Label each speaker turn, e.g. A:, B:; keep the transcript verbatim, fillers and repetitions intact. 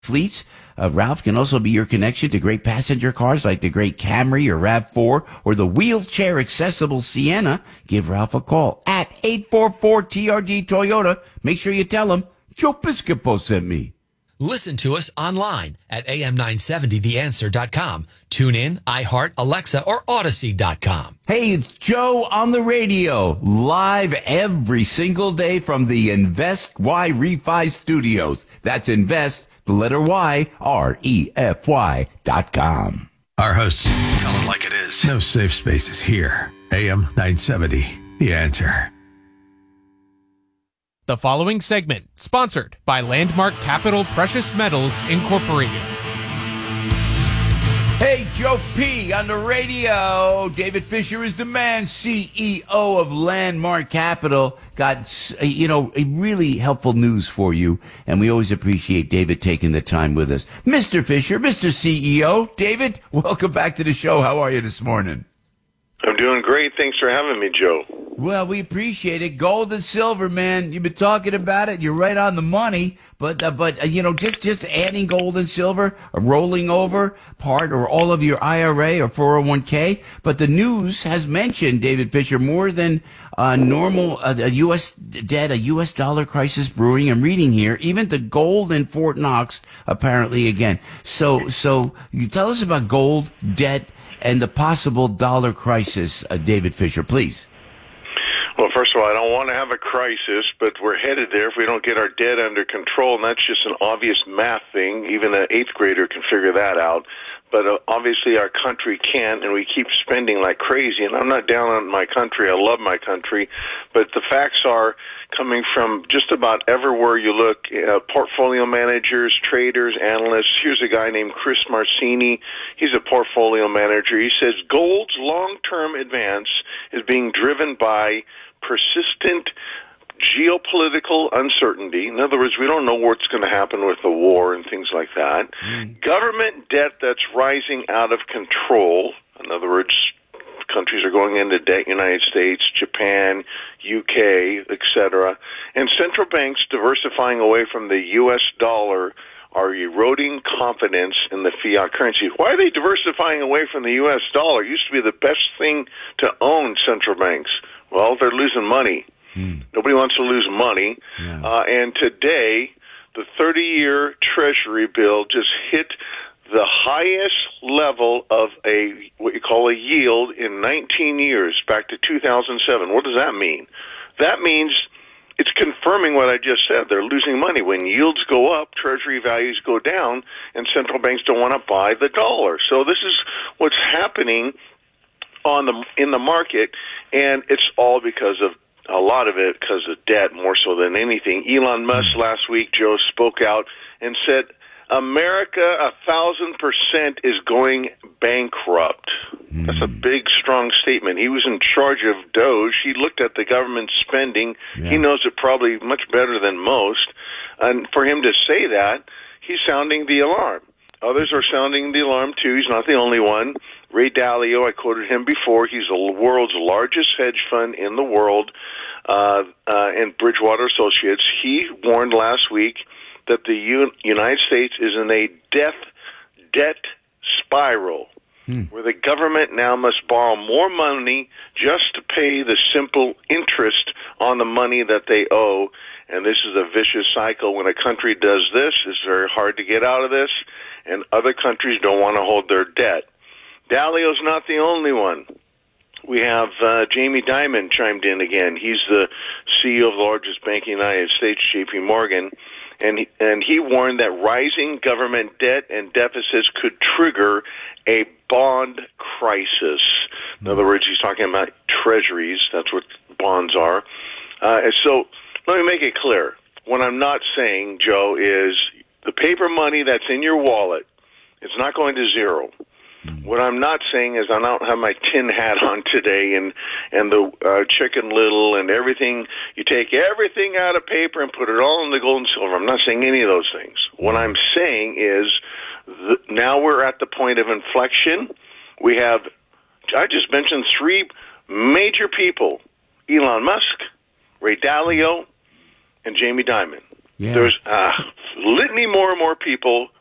A: fleets. Uh, Ralph can also be your connection to great passenger cars like the great Camry or RAV four or the wheelchair accessible Sienna. Give Ralph a call at eight four four T R D Toyota. Make sure you tell him Joe Piscopo sent me.
B: Listen to us online at A M nine seventy the answer dot com. Tune in, iHeart, Alexa, or Odyssey dot com.
A: Hey, it's Joe on the radio, live every single day from the Invest Y Refi Studios. That's Invest, the letter Y, R E F Y dot com.
C: Our hosts tell it like it is. No safe spaces here. A M nine seventy, The Answer.
D: The following segment, sponsored by Landmark Capital Precious Metals, Incorporated.
A: Hey, Joe P. on the radio. David Fisher is the man, C E O of Landmark Capital. Got, you know, a really helpful news for you, and we always appreciate David taking the time with us. Mister Fisher, Mister C E O, David, welcome back to the show. How are you this morning?
E: I'm doing great. Thanks for having me, Joe.
A: Well, we appreciate it. Gold and silver, man. You've been talking about it. You're right on the money. But, uh, but uh, you know, just, just adding gold and silver, uh, rolling over part or all of your I R A or four oh one k. But the news has mentioned, David Fisher, more than uh, normal uh, a U S debt, a U S dollar crisis brewing. I'm reading here. Even the gold in Fort Knox, apparently, again. So, so you tell us about gold, debt, and the possible dollar crisis, uh, David Fisher, please.
E: Well, first of all, I don't want to have a crisis, but we're headed there if we don't get our debt under control, and that's just an obvious math thing. Even an eighth grader can figure that out. But uh, obviously our country can't, and we keep spending like crazy. And I'm not down on my country. I love my country. But the facts are coming from just about everywhere you look, uh, portfolio managers, traders, analysts. Here's a guy named Chris Marcini. He's a portfolio manager. He says gold's long-term advance is being driven by persistent geopolitical uncertainty. In other words, we don't know what's going to happen with the war and things like that. Mm. Government debt that's rising out of control. In other words, countries are going into debt, United States, Japan, U K, et cetera. And central banks diversifying away from the U S dollar are eroding confidence in the fiat currency. Why are they diversifying away from the U S dollar? It used to be the best thing to own central banks. Well, they're losing money. Hmm. Nobody wants to lose money. Yeah. Uh, and today, the thirty-year Treasury bill just hit the highest level of a what you call a yield in nineteen years, back to two thousand seven. What does that mean? That means it's confirming what I just said. They're losing money. When yields go up, Treasury values go down, and central banks don't want to buy the dollar. So this is what's happening on the in the market, and it's all because of a lot of it because of debt more so than anything. Elon Musk last week, Joe, spoke out and said, America, a thousand percent is going bankrupt. Mm. That's a big, strong statement. He was in charge of Doge. He looked at the government spending. Yeah. He knows it probably much better than most. And for him to say that, he's sounding the alarm. Others are sounding the alarm, too. He's not the only one. Ray Dalio, I quoted him before. He's the world's largest hedge fund in the world, uh, uh, and Bridgewater Associates. He warned last week that the U- United States is in a death debt spiral, hmm. where the government now must borrow more money just to pay the simple interest on the money that they owe. And this is a vicious cycle. When a country does this, it's very hard to get out of this, and other countries don't want to hold their debt. Dalio's not the only one. We have uh, Jamie Dimon chimed in again. He's the C E O of the largest bank in the United States, J P Morgan, and he, and he warned that rising government debt and deficits could trigger a bond crisis. In other words, he's talking about treasuries. That's what bonds are. Uh, and so let me make it clear. What I'm not saying, Joe, is the paper money that's in your wallet, it's not going to zero. What I'm not saying is I don't have my tin hat on today and and the uh, Chicken Little and everything. You take everything out of paper and put it all in the gold and silver. I'm not saying any of those things. What I'm saying is th- now we're at the point of inflection. We have, I just mentioned three major people, Elon Musk, Ray Dalio, and Jamie Dimon. Yeah. There's uh, litany more and more people